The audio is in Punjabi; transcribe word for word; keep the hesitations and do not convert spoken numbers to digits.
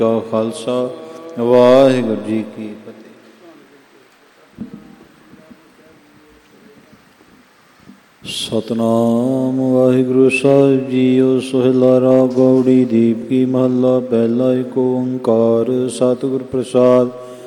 ਕਾ ਖਾਲਸਾ ਵਾਹਿਗੁਰੂ ਜੀ ਕੀ ਫਤਿਹ। ਸਤਨਾਮ ਵਾਹਿਗੁਰੂ ਸਾਹਿਬ ਜੀਓ। ਸੋਹਿਲਾ ਰਾਗ ਗੌੜੀ ਦੀਪ ਕੀ ਮਹੱਲਾ ਪਹਿਲਾ। ਏਕ ਓੰਕਾਰ ਸਤਿਗੁਰ ਪ੍ਰਸਾਦ।